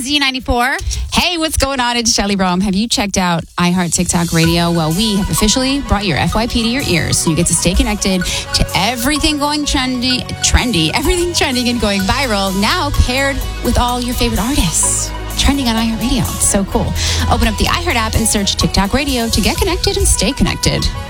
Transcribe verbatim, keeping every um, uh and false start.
Z ninety-four. Hey, what's going on? It's Shelly Rome. Have you checked out iHeart TikTok Radio? Well, we have officially brought your F Y P to your ears, so you get to stay connected to everything going trendy, trendy, everything trending and going viral, now paired with all your favorite artists. Trending on iHeart Radio. It's so cool. Open up the iHeart app and search TikTok Radio to get connected and stay connected.